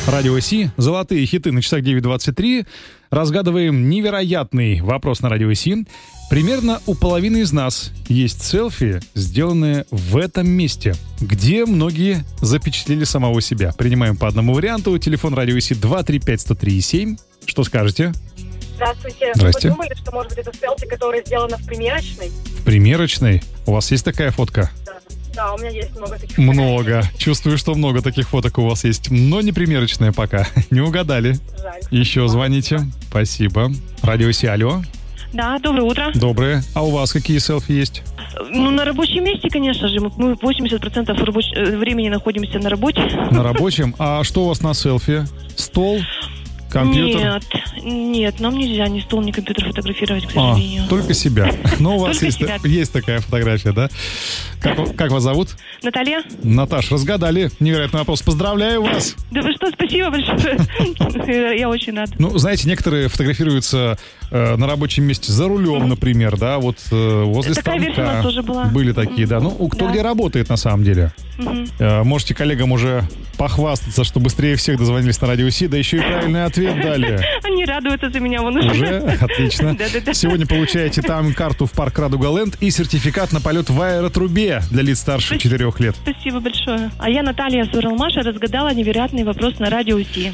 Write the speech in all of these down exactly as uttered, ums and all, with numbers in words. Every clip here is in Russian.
Радио Си. Золотые хиты на часах девять двадцать три. Разгадываем невероятный вопрос на Радио Си. Примерно у половины из нас есть селфи, сделанные в этом месте, где многие запечатлели самого себя. Принимаем по одному варианту. Телефон Радио Си два три пять сто три семь. Что скажете? Здравствуйте. Здрасте. Вы думали, что, может быть, это селфи, которое сделано в примерочной? Примерочной? У вас есть такая фотка? Да. Да, у меня есть много таких Много. фотографий. Чувствую, что много таких фоток у вас есть, но не примерочная пока. Не угадали. Жаль. Еще звоните. Спасибо. Радио Си, алло. Да, доброе утро. Доброе. А у вас какие селфи есть? Ну, на рабочем месте, конечно же. Мы восемьдесят процентов рабоч... времени находимся на работе. На рабочем? А что у вас на селфи? Стол? Компьютер? Нет, нет, нам нельзя ни стол, ни компьютер фотографировать, к А, сожалению. только себя. Но у вас Только есть, себя. есть такая фотография, да? Как, как вас зовут? Наталья? Наташ, разгадали. Невероятный вопрос. Поздравляю вас. Да вы что, спасибо большое. Я очень рада. Ну, знаете, некоторые фотографируются э, на рабочем месте за рулем, например, да, вот э, возле Такая станка. версия у нас тоже была. Были такие, да. Ну, кто Да. где работает, на самом деле. Мгм. Э, можете коллегам уже похвастаться, что быстрее всех дозвонились на Радио Си, да еще и правильный ответ дали. Они радуются за меня. Вон уже. Уже? Отлично. Да-да-да. Сегодня получаете там карту в парк Радуга-Ленд и сертификат на полет в аэротрубе для лиц старше четырех лет. Спасибо большое. А я, Наталья Суралмаша, разгадала невероятный вопрос на Радио Си.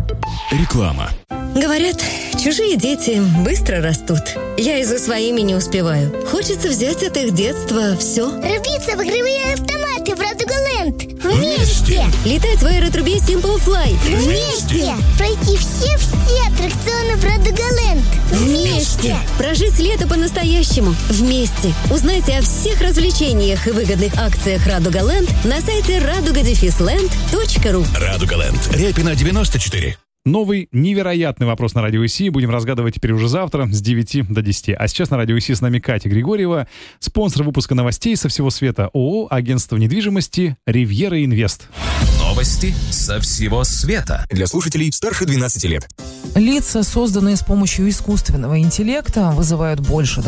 Реклама. Говорят, чужие дети быстро растут. Я и за своими не успеваю. Хочется взять от их детства все. Рубиться в игровые автоматы в Радуга-Ленд. Вместе! Летать в аэротрубе Simple Fly. Вместе! Пройти все-все аттракционы в Радуга-Ленд. Вместе! Прожить лето по-настоящему. Вместе. Узнайте о всех развлечениях и выгодных акциях Радуга Ленд на сайте радуга дефис ленд точка ру. Радуга-Ленд. Репина девяносто четыре. Новый невероятный вопрос на Радио Си будем разгадывать теперь уже завтра с девяти до десяти. А сейчас на Радио Си с нами Катя Григорьева, спонсор выпуска новостей со всего света ООО «Агентство недвижимости Ривьера Инвест». Новости со всего света. Для слушателей старше двенадцати лет. Лица, созданные с помощью искусственного интеллекта, вызывают больше